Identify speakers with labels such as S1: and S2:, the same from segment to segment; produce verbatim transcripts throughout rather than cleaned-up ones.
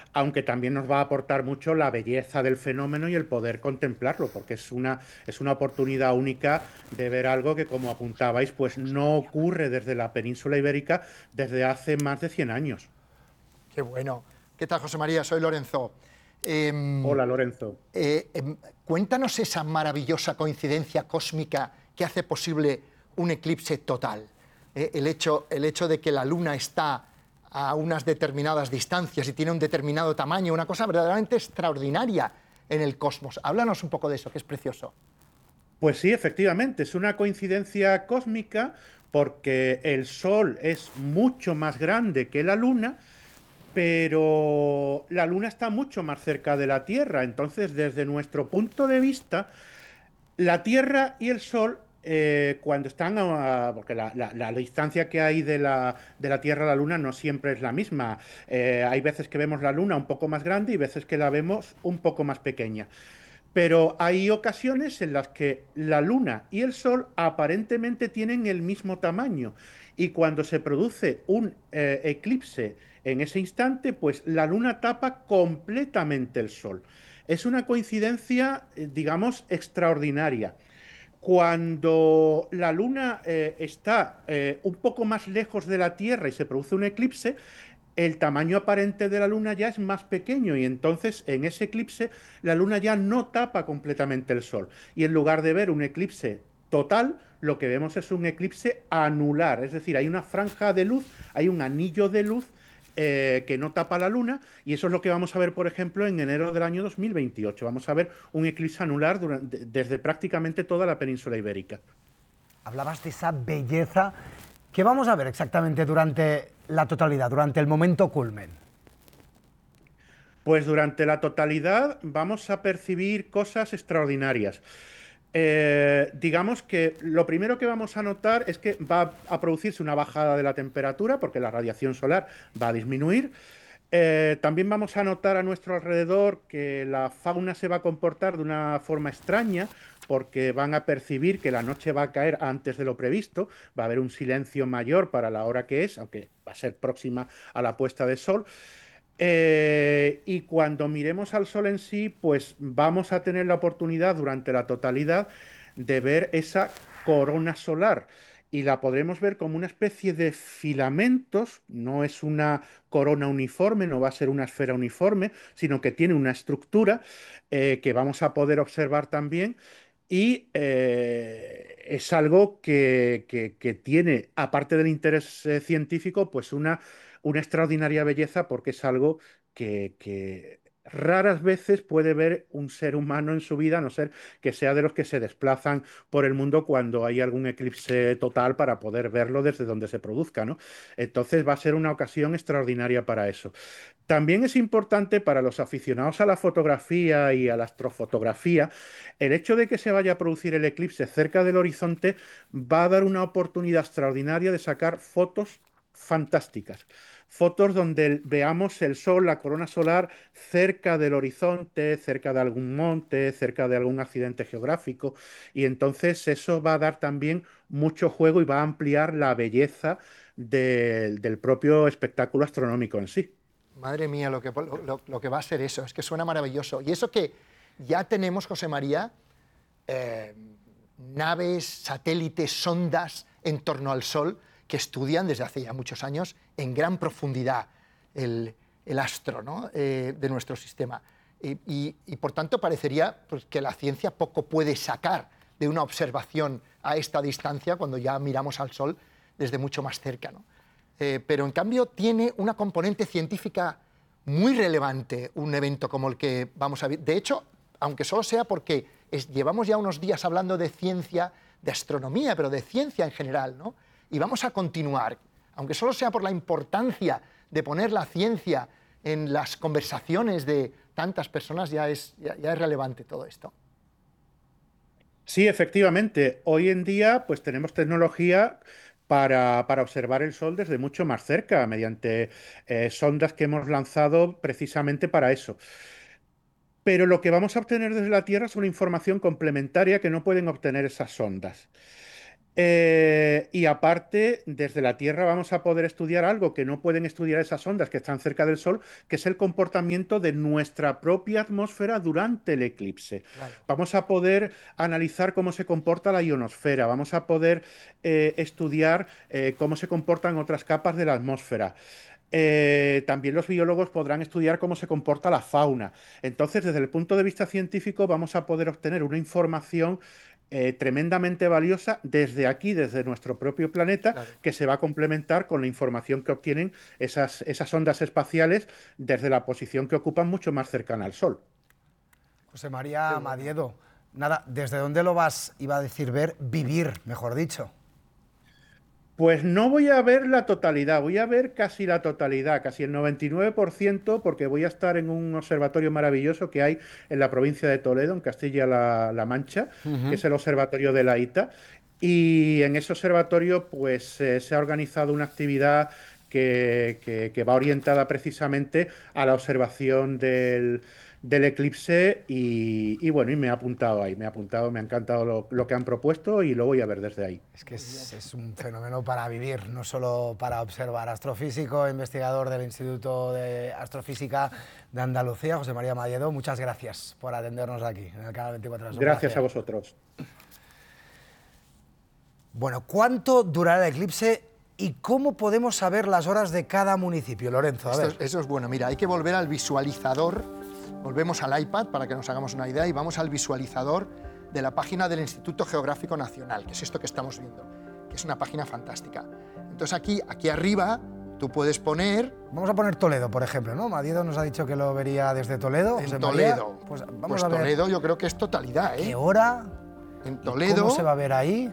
S1: aunque también nos va a aportar mucho la belleza del fenómeno y el poder contemplarlo, porque es una, es una oportunidad única de ver algo que, como apuntabais, pues no ocurre desde la península ibérica desde hace más de cien años.
S2: Qué bueno. ¿Qué tal, José María? Soy Lorenzo. Em,
S1: Hola, Lorenzo.
S2: eh, em, Cuéntanos esa maravillosa coincidencia cósmica que hace posible un eclipse total. Eh, el hecho, el hecho de que la Luna está a unas determinadas distancias y tiene un determinado tamaño, una cosa verdaderamente extraordinaria en el cosmos. Háblanos un poco de eso, que es precioso.
S1: Pues sí, efectivamente, es una coincidencia cósmica porque el Sol es mucho más grande que la Luna, pero la Luna está mucho más cerca de la Tierra. Entonces, desde nuestro punto de vista, la Tierra y el Sol, eh, cuando están a, porque la, la- la distancia que hay de la, de la Tierra a la Luna no siempre es la misma. Eh, hay veces que vemos la Luna un poco más grande y veces que la vemos un poco más pequeña. Pero hay ocasiones en las que la Luna y el Sol aparentemente tienen el mismo tamaño. Y cuando se produce un eh, eclipse en ese instante, pues la Luna tapa completamente el Sol. Es una coincidencia, eh, digamos, extraordinaria. Cuando la Luna eh, está eh, un poco más lejos de la Tierra y se produce un eclipse, el tamaño aparente de la Luna ya es más pequeño y entonces en ese eclipse la Luna ya no tapa completamente el Sol. Y en lugar de ver un eclipse total, lo que vemos es un eclipse anular, es decir, hay una franja de luz, hay un anillo de luz eh, que no tapa la Luna y eso es lo que vamos a ver, por ejemplo, en enero del año dos mil veintiocho. Vamos a ver un eclipse anular durante- desde prácticamente toda la península ibérica.
S3: Hablabas de esa belleza. ¿Qué vamos a ver exactamente durante la totalidad, durante el momento culmen?
S1: Pues durante la totalidad vamos a percibir cosas extraordinarias. Eh, digamos que lo primero que vamos a notar es que va a producirse una bajada de la temperatura porque la radiación solar va a disminuir. Eh, también vamos a notar a nuestro alrededor que la fauna se va a comportar de una forma extraña porque van a percibir que la noche va a caer antes de lo previsto, va a haber un silencio mayor para la hora que es, aunque va a ser próxima a la puesta de sol. Eh, y cuando miremos al Sol en sí, pues vamos a tener la oportunidad durante la totalidad de ver esa corona solar. Y la podremos ver como una especie de filamentos, no es una corona uniforme, no va a ser una esfera uniforme, sino que tiene una estructura eh, que vamos a poder observar también. Y eh, es algo que, que- que tiene, aparte del interés eh, científico, pues una una extraordinaria belleza porque es algo que, que raras veces puede ver un ser humano en su vida, a no ser que sea de los que se desplazan por el mundo cuando hay algún eclipse total para poder verlo desde donde se produzca, ¿no? Entonces va a ser una ocasión extraordinaria para eso. También es importante para los aficionados a la fotografía y a la astrofotografía, el hecho de que se vaya a producir el eclipse cerca del horizonte va a dar una oportunidad extraordinaria de sacar fotos fantásticas. Fotos donde el- veamos el sol, la corona solar, cerca del horizonte, cerca de algún monte, cerca de algún accidente geográfico. Y entonces eso va a dar también mucho juego y va a ampliar la belleza del del propio espectáculo astronómico en sí.
S2: Madre mía, lo que, lo, lo que va a ser eso, es que suena maravilloso. Y eso que ya tenemos, José María, eh, naves, satélites, sondas en torno al Sol que estudian desde hace ya muchos años en gran profundidad el, el astro, ¿no? eh, de nuestro sistema. Y, y, y, por tanto parecería pues, que la ciencia poco puede sacar de una observación a esta distancia cuando ya miramos al Sol desde mucho más cerca, ¿no? Eh, pero en cambio tiene una componente científica muy relevante un evento como el que vamos a ver. De hecho, aunque solo sea porque es, llevamos ya unos días hablando de ciencia, de astronomía, pero de ciencia en general, ¿no? Y vamos a continuar, aunque solo sea por la importancia de poner la ciencia en las conversaciones de tantas personas, ya es, ya, ya es relevante todo esto.
S1: Sí, efectivamente. Hoy en día, pues tenemos tecnología para, para observar el Sol desde mucho más cerca, mediante eh, sondas que hemos lanzado precisamente para eso. Pero lo que vamos a obtener desde la Tierra es una información complementaria que no pueden obtener esas sondas. Eh, y aparte, desde la Tierra vamos a poder estudiar algo que no pueden estudiar esas ondas que están cerca del Sol, que es el comportamiento de nuestra propia atmósfera durante el eclipse.
S3: Claro.
S1: Vamos a poder analizar cómo se comporta la ionosfera, vamos a poder eh, estudiar eh, cómo se comportan otras capas de la atmósfera. Eh, también los biólogos podrán estudiar cómo se comporta la fauna. Entonces, desde el punto de vista científico, vamos a poder obtener una información eh, tremendamente valiosa desde aquí, desde nuestro propio planeta,
S2: Claro.
S1: que se va a complementar con la información que obtienen esas, esas ondas espaciales desde la posición que ocupan mucho más cercana al Sol.
S3: José María Madiedo, nada, ¿desde dónde lo vas, iba a decir ver, vivir, mejor dicho?
S1: Pues no voy a ver la totalidad, voy a ver casi la totalidad, casi el noventa y nueve por ciento, porque voy a estar en un observatorio maravilloso que hay en la provincia de Toledo, en Castilla-La La Mancha, que es el Observatorio de la ITA. Y en ese observatorio pues eh, se ha organizado una actividad que, que- que va orientada precisamente a la observación del, del eclipse y, y bueno, y me ha apuntado ahí, me ha apuntado, me ha encantado lo, lo que han propuesto y lo voy a ver desde ahí.
S3: Es que es, es un fenómeno para vivir, no solo para observar. Astrofísico, investigador del Instituto de Astrofísica de Andalucía, José María Madiedo, muchas gracias por atendernos aquí en el canal veinticuatro horas. Un
S1: Gracias a
S3: placer.
S1: vosotros.
S3: Bueno, ¿cuánto durará el eclipse y cómo podemos saber las horas de cada municipio? Lorenzo, a
S2: Esto
S3: ver.
S2: es- eso es bueno. Mira, hay que volver al visualizador. Volvemos al iPad para que nos hagamos una idea y vamos al visualizador de la página del Instituto Geográfico Nacional, que es esto que estamos viendo, que es una página fantástica. Entonces aquí, aquí arriba tú puedes poner
S3: Vamos a poner Toledo, por ejemplo, ¿no? Madiedo nos ha dicho que lo vería desde Toledo.
S2: en
S3: José María.
S2: Toledo.
S3: Pues vamos
S2: Pues
S3: a ver
S2: Toledo yo creo que es totalidad,
S3: qué
S2: ¿eh?
S3: hora,
S2: En
S3: y
S2: Toledo
S3: cómo se va a ver ahí.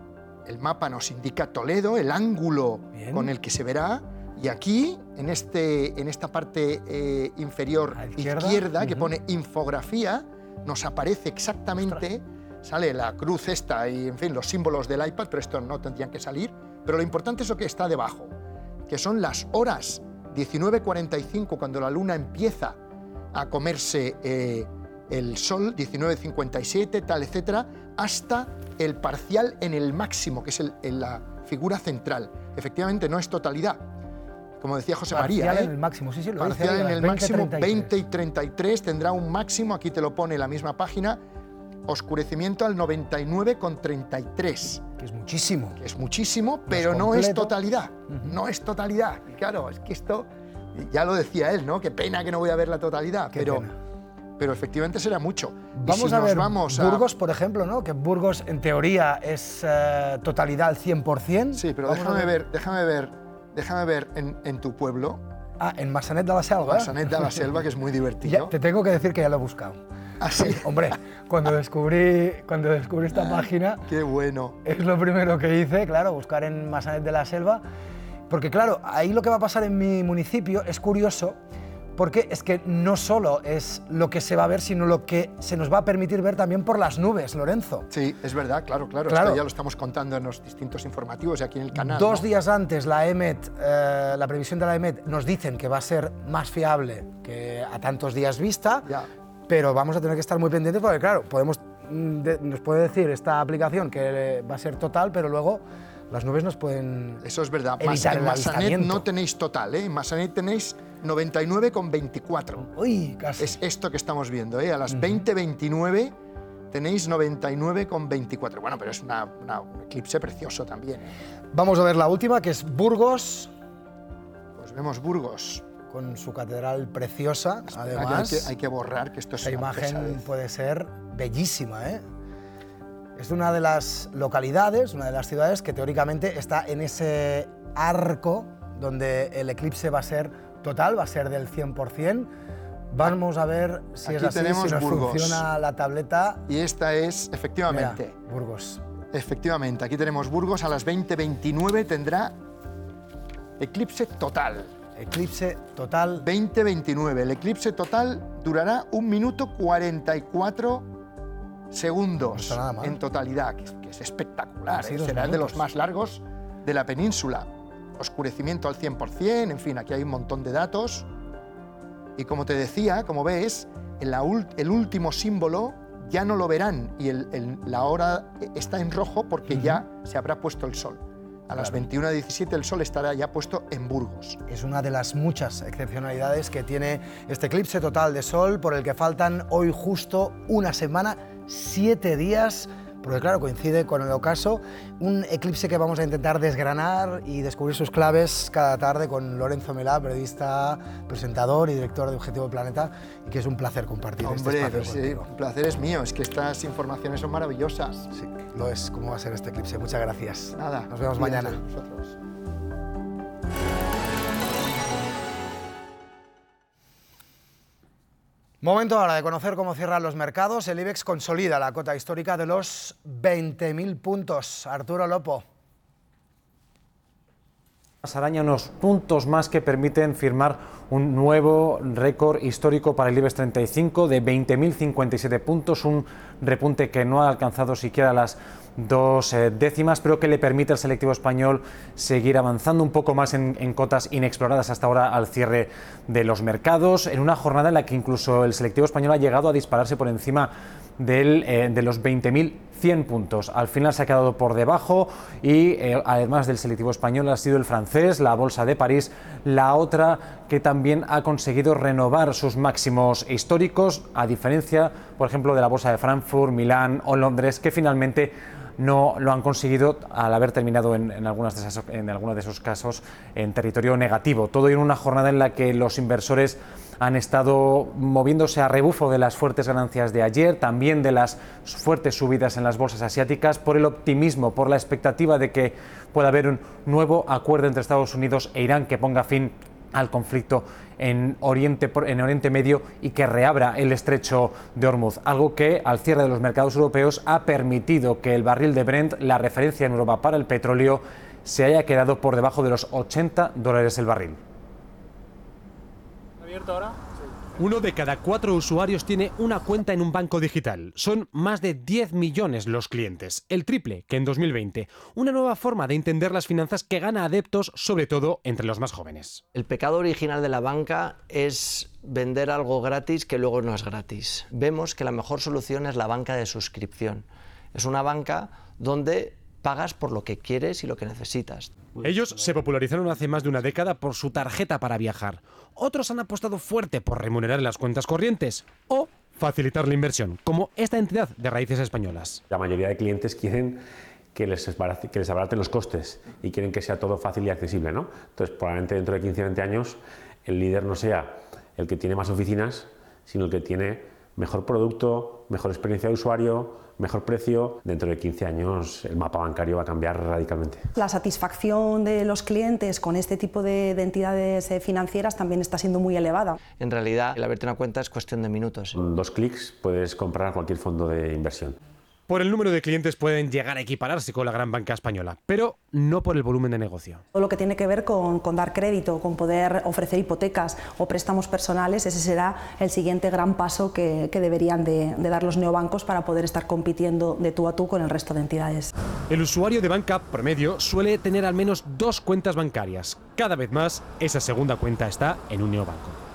S2: el mapa nos indica Toledo, el ángulo
S3: Bien.
S2: con el que se verá. Y aquí, en, este, en esta parte eh, inferior
S3: A la izquierda,
S2: izquierda, que
S3: ujú.
S2: pone infografía, nos aparece exactamente, sale la cruz esta y, en fin, los símbolos del iPad, pero esto no tendrían que salir. Pero lo importante es lo que está debajo, que son las horas diecinueve cuarenta y cinco, cuando la luna empieza a comerse eh, el sol, diecinueve cincuenta y siete, tal, etcétera, hasta el parcial en el máximo, que es el, en la figura central. Efectivamente, no es totalidad. Como decía José María,
S3: Parcial
S2: ¿eh?
S3: en el máximo, sí, sí, lo dice
S2: Parcial
S3: ahí,
S2: en
S3: las
S2: el
S3: veinte,
S2: máximo,
S3: treinta y tres.
S2: veinte y treinta y tres, tendrá un máximo, aquí te lo pone la misma página, oscurecimiento al noventa y nueve con treinta y tres,
S3: Que es muchísimo.
S2: que es muchísimo, pero no es
S3: completo.
S2: totalidad, no es totalidad. Y claro, es que esto, ya lo decía él, ¿no? Qué pena que no voy a ver la totalidad,
S3: Qué
S2: pero,
S3: pena.
S2: pero efectivamente será mucho. Y
S3: Vamos
S2: si
S3: a
S2: nos
S3: ver
S2: vamos a-
S3: Burgos, por ejemplo, ¿no? Que Burgos, en teoría, es eh, totalidad al cien por cien.
S2: Sí, pero
S3: Vamos a
S2: déjame ver, déjame ver, déjame ver en, en tu pueblo,
S3: Ah, en Massanet de la Selva.
S2: Massanet de la Selva, que es muy
S3: Ya,
S2: divertido.
S3: te tengo que decir que ya lo he buscado.
S2: Ah, sí.
S3: Hombre, cuando descubrí, cuando descubrí esta página,
S2: Qué bueno.
S3: es lo primero que hice, claro, buscar en Massanet de la Selva. Porque claro, ahí lo que va a pasar en mi municipio es curioso, porque es que no solo es lo que se va a ver, sino lo que se nos va a permitir ver también por las nubes, Lorenzo.
S2: Sí, es verdad, claro, claro.
S3: Claro.
S2: Esto ya lo estamos contando en los distintos informativos y aquí en el canal.
S3: Dos
S2: ¿no?
S3: días antes la E M E T, eh, la previsión de la E M E T, nos dicen que va a ser más fiable que a tantos días vista,
S2: Ya.
S3: pero vamos a tener que estar muy pendientes porque, claro, podemos, mm, de- nos puede decir esta aplicación que va a ser total, pero luego las nubes nos pueden...
S2: Eso es verdad.
S3: Evitar
S2: Mas-
S3: el
S2: en Massanet
S3: avistamiento.
S2: no tenéis total, ¿eh? En Massanet tenéis noventa y nueve con veinticuatro.
S3: Uy, casi.
S2: Es esto que estamos viendo, ¿eh? A las veinte veintinueve tenéis noventa y nueve con veinticuatro. Bueno, pero es una, una- un eclipse precioso también. ¿eh?
S3: Vamos a ver la última, que es Burgos,
S2: Pues vemos Burgos.
S3: con su catedral preciosa,
S2: Espera,
S3: además.
S2: que hay, que, hay que borrar, que esto es
S3: Esta
S2: una
S3: imagen
S2: pesadez.
S3: puede ser bellísima, ¿eh? Es una de las localidades, una de las ciudades que teóricamente está en ese arco donde el eclipse va a ser total, va a ser del cien por cien. Vamos a ver si es
S2: Aquí
S3: así,
S2: tenemos
S3: si nos
S2: Burgos.
S3: funciona la tableta.
S2: Y esta es,
S3: Mira,
S2: efectivamente,
S3: Burgos.
S2: efectivamente, aquí tenemos Burgos, a las veinte veintinueve tendrá eclipse total.
S3: Eclipse total.
S2: veinte veintinueve. El eclipse total durará un minuto cuarenta y cuatro segundos
S3: No está nada mal.
S2: en totalidad, que es, que es espectacular.
S3: Sí,
S2: ¿eh?
S3: dos
S2: Será de los
S3: minutos.
S2: más largos de la península. Oscurecimiento al cien por cien, en fin, aquí hay un montón de datos. Y como te decía, como ves, en la ul- el último símbolo ya no lo verán y el, el, la hora está en rojo porque uh-huh. ya se habrá puesto el sol. A las veintiuna diecisiete el sol estará ya puesto en Burgos.
S3: Es una de las muchas excepcionalidades que tiene este eclipse total de sol, por el que faltan hoy justo una semana, siete días, porque claro, coincide con el ocaso, un eclipse que vamos a intentar desgranar y descubrir sus claves cada tarde con Lorenzo Milá, periodista, presentador y director de Objetivo Planeta, y que es un placer compartir
S2: Hombre,
S3: este espacio
S2: sí,
S3: contigo.
S2: El placer es mío, es que estas informaciones son maravillosas.
S3: Sí, lo es. ¿Cómo va a ser este eclipse? Muchas gracias.
S2: Nada.
S3: Nos vemos mañana.
S2: Nosotros.
S3: Momento ahora de conocer cómo cierran los mercados. El IBEX consolida la cota histórica de los veinte mil puntos. Arturo Lopo.
S4: Araña unos puntos más que permiten firmar un nuevo récord histórico para el IBEX treinta y cinco de veinte mil cincuenta y siete puntos, un repunte que no ha alcanzado siquiera las dos eh, décimas, pero que le permite al selectivo español seguir avanzando un poco más en, en cotas inexploradas hasta ahora al cierre de los mercados, en una jornada en la que incluso el selectivo español ha llegado a dispararse por encima del, eh, de los veinte mil cien puntos. Al final se ha quedado por debajo y eh, además del selectivo español ha sido el francés, la Bolsa de París, la otra que también ha conseguido renovar sus máximos históricos, a diferencia, por ejemplo, de la Bolsa de Frankfurt, Milán o Londres, que finalmente no lo han conseguido al haber terminado en, en, algunas de esas, en algunos de esos casos en territorio negativo. Todo en una jornada en la que los inversores han estado moviéndose a rebufo de las fuertes ganancias de ayer, también de las fuertes subidas en las bolsas asiáticas, por el optimismo, por la expectativa de que pueda haber un nuevo acuerdo entre Estados Unidos e Irán que ponga fin al conflicto en Oriente, en Oriente Medio y que reabra el estrecho de Hormuz, algo que al cierre de los mercados europeos ha permitido que el barril de Brent, la referencia en Europa para el petróleo, se haya quedado por debajo de los ochenta dólares el barril.
S5: ¿Abierto ahora? Uno de cada cuatro usuarios tiene una cuenta en un banco digital. Son más de diez millones los clientes, el triple que en dos mil veinte. Una nueva forma de entender las finanzas que gana adeptos, sobre todo entre los más jóvenes.
S6: El pecado original de la banca es vender algo gratis que luego no es gratis. Vemos que la mejor solución es la banca de suscripción. Es una banca donde pagas por lo que quieres y lo que necesitas.
S5: Ellos se popularizaron hace más de una década por su tarjeta para viajar. Otros han apostado fuerte por remunerar las cuentas corrientes o facilitar la inversión, como esta entidad de raíces españolas.
S7: La mayoría de clientes quieren que les, que les abaraten los costes y quieren que sea todo fácil y accesible, ¿no? Entonces, probablemente dentro de quince o veinte años, el líder no sea el que tiene más oficinas, sino el que tiene mejor producto, mejor experiencia de usuario, mejor precio. Dentro de quince años el mapa bancario va a cambiar radicalmente.
S8: La satisfacción de los clientes con este tipo de, de entidades financieras también está siendo muy elevada.
S6: En realidad, el abrirte una cuenta es cuestión de minutos.
S7: Con dos clics puedes comprar cualquier fondo de inversión.
S5: Por el número de clientes pueden llegar a equipararse con la gran banca española, pero no por el volumen de negocio.
S8: Todo lo que tiene que ver con, con dar crédito, con poder ofrecer hipotecas o préstamos personales, ese será el siguiente gran paso que, que deberían de, de dar los neobancos para poder estar compitiendo de tú a tú con el resto de entidades.
S5: El usuario de banca promedio suele tener al menos dos cuentas bancarias. Cada vez más, esa segunda cuenta está en un neobanco.